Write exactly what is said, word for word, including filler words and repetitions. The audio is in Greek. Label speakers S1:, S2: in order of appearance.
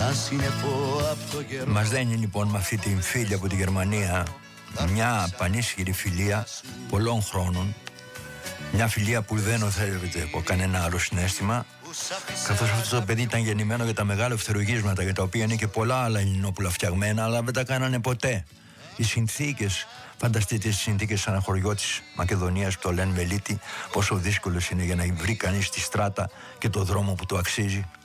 S1: Μας δένει λοιπόν με αυτή την φίλη από τη Γερμανία μια πανίσχυρη φιλία πολλών χρόνων, μια φιλία που δεν οθεύεται από κανένα άλλο συναίσθημα, καθώς αυτό το παιδί ήταν γεννημένο για τα μεγάλα ευθερογίσματα, για τα οποία είναι και πολλά άλλα ελληνόπουλα φτιαγμένα, αλλά δεν τα κάνανε ποτέ. Οι συνθήκες, φανταστείτε τις συνθήκες σαν χωριό της Μακεδονίας που το λένε Μελίτη, πόσο δύσκολος είναι για να βρει κανείς τη στράτα και το δρόμο που του αξίζει.